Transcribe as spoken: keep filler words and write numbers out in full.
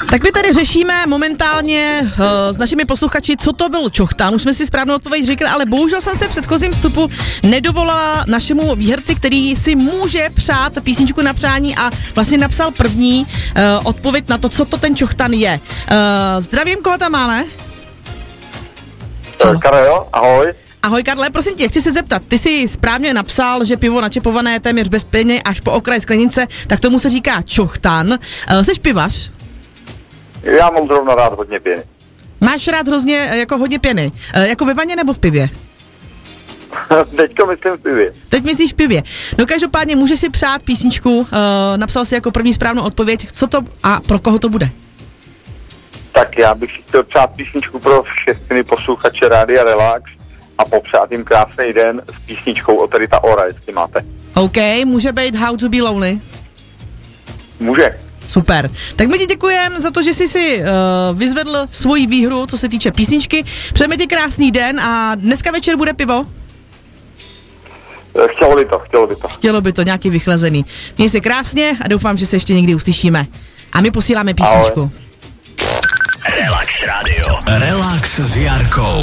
Tak my tady řešíme momentálně uh, s našimi posluchači, co to byl čochtan. Už jsme si správnou odpověď řekli, ale bohužel jsem se v předchozím vstupu nedovolila našemu výherci, který si může přát písničku na přání a vlastně napsal první uh, odpověď na to, co to ten čochtan je. Uh, zdravím, koho tam máme? Karel, ahoj. Ahoj Karle, prosím tě, chci se zeptat, ty jsi správně napsal, že pivo načepované téměř bez pěny až po okraj sklenice, tak tomu se říká čochtan. Uh, jsi pivař? Já mám zrovna rád hodně pěny. Máš rád hrozně jako hodně pěny. Uh, jako ve vaně nebo v pivě? Teďko myslím v pivě. Teď myslíš v pivě. No každopádně můžeš si přát písničku, uh, napsal si jako první správnou odpověď, co to a pro koho to bude? Tak já bych si chtěl přát písničku pro všechny posluchače Rádia Relax a popřát jim krásný den s písničkou od Rita Ora, jestli máte. OK, může být How to be Lonely? Může. Super. Tak my ti děkujeme za to, že jsi si uh, vyzvedl svoji výhru, co se týče písničky. Přejeme ti krásný den a dneska večer bude pivo? Chtělo by to, chtělo by to. Chtělo by to, nějaký vychlazený. Měj se krásně a doufám, že se ještě někdy uslyšíme. A my posíláme písničku. Ahoj. Relax Radio. Relax s Jarkou.